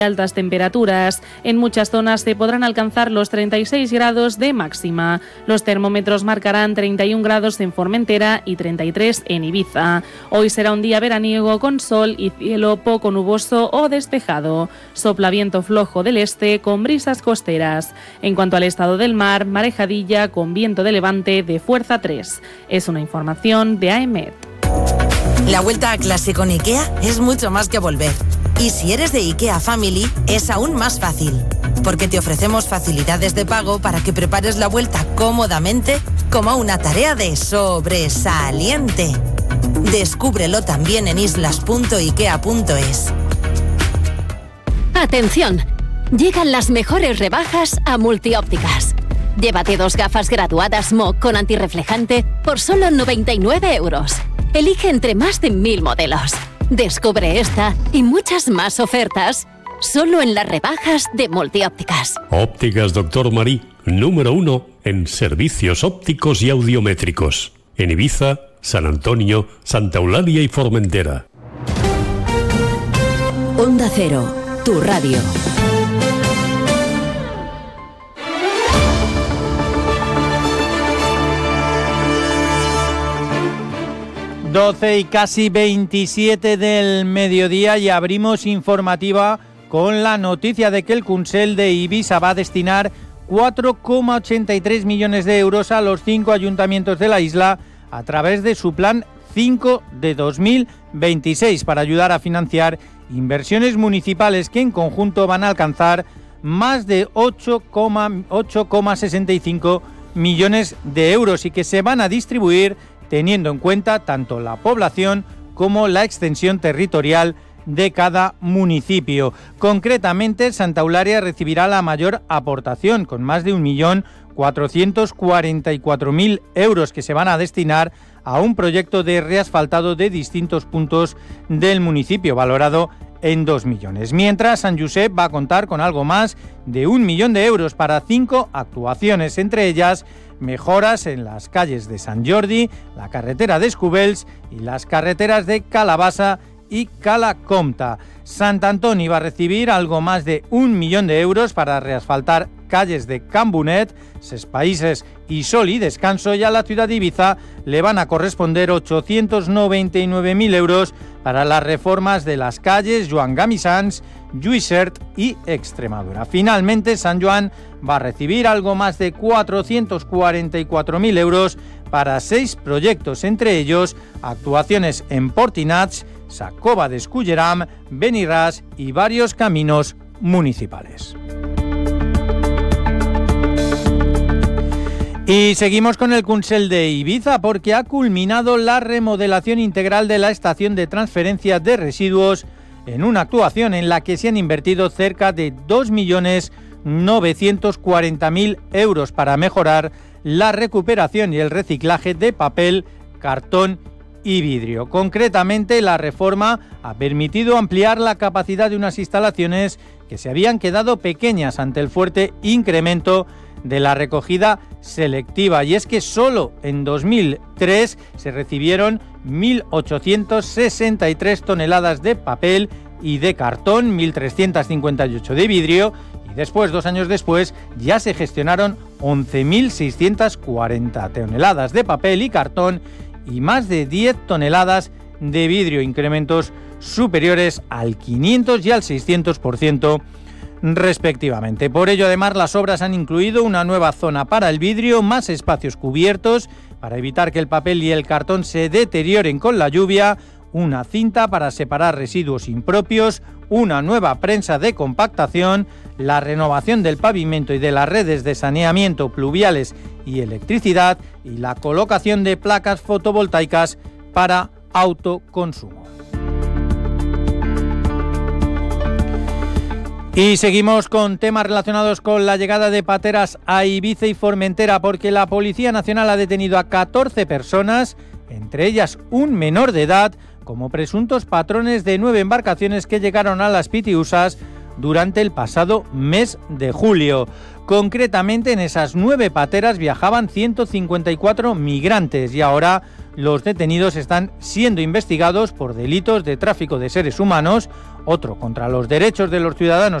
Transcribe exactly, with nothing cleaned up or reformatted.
altas temperaturas. En muchas zonas se podrán alcanzar los treinta y seis grados de máxima. Los termómetros marcarán treinta y un grados en Formentera y treinta y tres en Ibiza. Hoy será un día veraniego con sol y cielo poco nuboso o despejado. Sopla viento flojo del este con brisas costeras. En cuanto al estado del mar, marejadilla con viento de levante de fuerza tres. Es una información de AEMET. La vuelta a clase con IKEA es mucho más que volver. Y si eres de IKEA Family, es aún más fácil, porque te ofrecemos facilidades de pago para que prepares la vuelta cómodamente como una tarea de sobresaliente. Descúbrelo también en islas punto ikea punto es. ¡Atención! Llegan las mejores rebajas a Multiópticas. Llévate dos gafas graduadas M O con antirreflejante por solo noventa y nueve euros. Elige entre más de mil modelos. Descubre esta y muchas más ofertas solo en las rebajas de Multiópticas. Ópticas Doctor Marí, número uno en servicios ópticos y audiométricos. En Ibiza, San Antonio, Santa Eulalia y Formentera. Onda Cero, tu radio. doce y casi veintisiete del mediodía y abrimos informativa con la noticia de que el Consell de Ibiza va a destinar cuatro coma ochenta y tres millones de euros a los cinco ayuntamientos de la isla a través de su plan cinco de dos mil veintiséis para ayudar a financiar inversiones municipales que en conjunto van a alcanzar más de ocho coma sesenta y cinco millones de euros y que se van a distribuir teniendo en cuenta tanto la población como la extensión territorial de cada municipio. Concretamente, Santa Eulalia recibirá la mayor aportación, con más de un millón cuatrocientos cuarenta y cuatro mil euros que se van a destinar a un proyecto de reasfaltado de distintos puntos del municipio, valorado en dos millones. Mientras, San Josep va a contar con algo más de un millón de euros para cinco actuaciones, entre ellas mejoras en las calles de Sant Jordi, la carretera de Escubels y las carreteras de Calabasa y Cala Comta. Sant Antoni va a recibir algo más de un millón de euros para reasfaltar calles de Can Bonet, Ses Países y Sol y Descanso, y a la ciudad de Ibiza le van a corresponder ochocientos noventa y nueve mil euros para las reformas de las calles Joan Gamisans, Lluïsert y Extremadura. Finalmente, Sant Joan va a recibir algo más de cuatrocientos cuarenta y cuatro mil euros para seis proyectos, entre ellos actuaciones en Portinats, Sa Cova d'Esculleram, Beniràs y varios caminos municipales. Y seguimos con el Consell de Ibiza porque ha culminado la remodelación integral de la estación de transferencia de residuos en una actuación en la que se han invertido cerca de dos millones novecientos cuarenta mil euros para mejorar la recuperación y el reciclaje de papel, cartón y vidrio. Concretamente, la reforma ha permitido ampliar la capacidad de unas instalaciones que se habían quedado pequeñas ante el fuerte incremento de la recogida selectiva, y es que solo en dos mil tres se recibieron mil ochocientas sesenta y tres toneladas de papel y de cartón, mil trescientas cincuenta y ocho de vidrio, y después, dos años después, ya se gestionaron once mil seiscientas cuarenta toneladas de papel y cartón y más de diez toneladas de vidrio, incrementos superiores al quinientos y al seiscientos por ciento respectivamente. Por ello, además, las obras han incluido una nueva zona para el vidrio, más espacios cubiertos para evitar que el papel y el cartón se deterioren con la lluvia, una cinta para separar residuos impropios, una nueva prensa de compactación, la renovación del pavimento y de las redes de saneamiento pluviales y electricidad y la colocación de placas fotovoltaicas para autoconsumo. Y seguimos con temas relacionados con la llegada de pateras a Ibiza y Formentera, porque la Policía Nacional ha detenido a catorce personas, entre ellas un menor de edad, como presuntos patrones de nueve embarcaciones que llegaron a las Pitiusas durante el pasado mes de julio. Concretamente, en esas nueve pateras viajaban ciento cincuenta y cuatro migrantes y ahora los detenidos están siendo investigados por delitos de tráfico de seres humanos, otro contra los derechos de los ciudadanos